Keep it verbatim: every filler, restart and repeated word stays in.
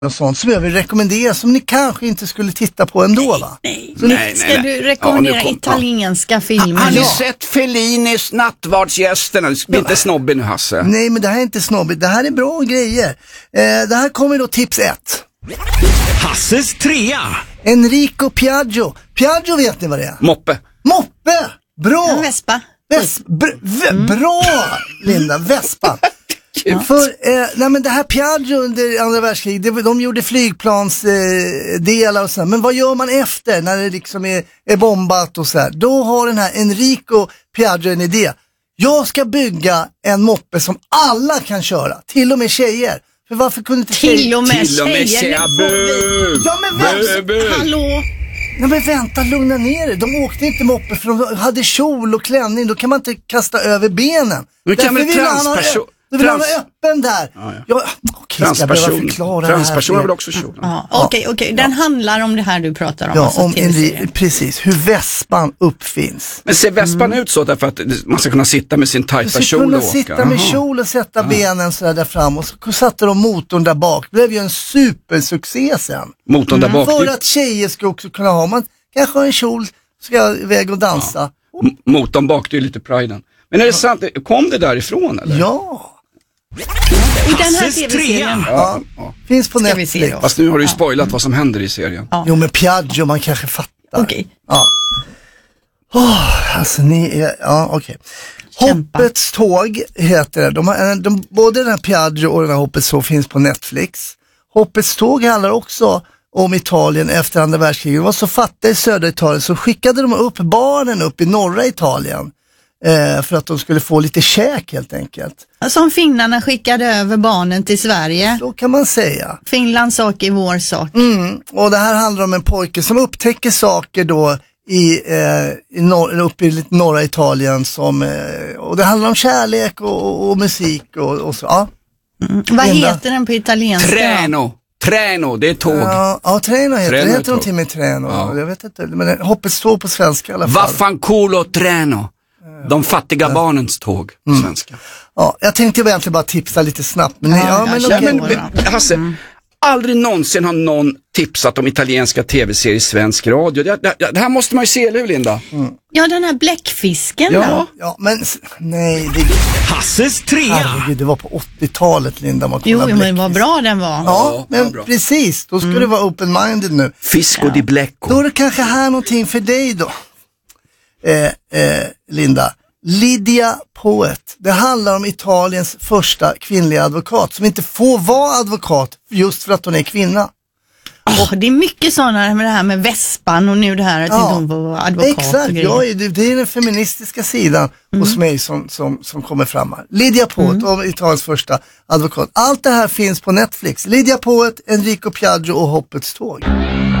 och sånt som jag vill rekommendera som ni kanske inte skulle titta på ändå, va? Nej, Så nej, ni, ska nej, du rekommendera ja, kom, italienska ja. filmer? Har ni sett Fellinis Nattvardsgästerna? Du blir inte snobbig nu, Hasse. Nej, men det här är inte snobbigt. Det här är bra grejer. Eh, det här kommer då tips ett. Hasses trea. Enrico Piaggio. Piaggio, vet ni vad det är? Moppe. Moppe! Bra! En vespa. Ves, br, v, mm. Bra, Linda. Vespa. För, eh, nej men det här Piaggio under andra världskriget, det, de gjorde flygplansdelar eh, och så. Men vad gör man efter när det liksom är, är bombat och så här? Då har den här Enrico Piaggio en idé. Jag ska bygga en moppe som alla kan köra, till och med tjejer. För varför kunde inte tjejer? Till och med till och med tjejer. tjejer. Ja men vänta. Hallå? Nej men vänta, lugna ner er. De åkte inte moppe för de hade kjol och klänning. Då kan man inte kasta över benen. Nu kan väl transperson... Du vill Trans... vara öppen där. Ja, ja. Jag, okay, transperson. Transperson är väl också kjol. Ja, okej, okay, okay. Den ja. handlar om det här du pratar om. Ja, alltså om en, precis. Hur vespan uppfinns. Men ser vespan mm. ut så därför att man ska kunna sitta med sin tajta kjol och åka? Du ska kunna sitta med kjol och sätta Aha. benen så där fram. Och så satte de motorn där bak. Det blev ju en supersuccé sen. Motorn mm. där bak. För att tjejer ska också kunna ha. Man kanske har en kjol, ska iväg och dansa. Ja. M- motorn bak, det är lite priden. Men är det sant? Kom det därifrån eller? Ja. I den här tv-serien. Ja, ja. Finns på Netflix. Fast nu har du ju spoilat ja. vad som händer i serien. Ja. Jo, men Piaggio, man kanske fattar. Okej. Okay. Ja. Oh, alltså ni är, ja okej. Okay. Hoppets tåg heter det. De har, de, både den här Piaggio och den här Hoppets tåg finns på Netflix. Hoppets tåg handlar också om Italien efter andra världskriget. Det var så fattiga i södra Italien så skickade de upp barnen upp i norra Italien. Eh, för att de skulle få lite käk helt enkelt. Som finnarna skickade över barnen till Sverige. Så kan man säga. Finlands sak är vår sak. Mm, och det här handlar om en pojke som upptäcker saker då i, eh, i norr, uppe i lite norra Italien som, eh, och det handlar om kärlek och, och, och musik och, och så. Ja. Mm. Vad Enda. heter den på italienska? Treno. Treno, det är tåg. Ja, ja Treno heter Treno det. heter någonting med Treno. Ja. Jag vet inte, men Hoppets tåg på svenska i alla fall. Vaffanculo Treno. De fattiga ja. barnens tåg på mm. svenska. Ja, jag tänkte egentligen bara tipsa lite snabbt. Men, ja, ja, men, okay. men, men Hasse, mm. aldrig någonsin har någon tipsat om italienska tv-serier i svensk radio. Det, det, det här måste man ju se, eller Linda? Mm. Ja, den här bläckfisken ja. då? Ja, men nej. Det... Hasses trea. Herregud, det var på åttiotalet, Linda. Man jo, men vad bra den var. Ja, ja men bra. Precis. Då ska mm. du vara open-minded nu. Fisco ja. di Blecco. Då är det kanske här någonting för dig då. Eh, eh, Linda. Lydia Poet. Det handlar om Italiens första kvinnliga advokat som inte får vara advokat just för att hon är kvinna. Oh, det är mycket sådana med det här med vespan och nu det här att ja, inte hon får vara advokat. Exakt, ja, det, det är den feministiska sidan mm. hos mig som, som, som kommer fram här. Lydia Poet, mm. om Italiens första advokat. Allt det här finns på Netflix. Lydia Poet, Enrico Piaggio och Hoppets tåg.